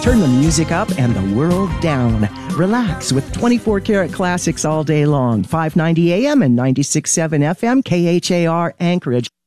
Turn the music up and the world down. Relax with 24 karat classics all day long. 590 AM and 96.7 FM, KHAR Anchorage.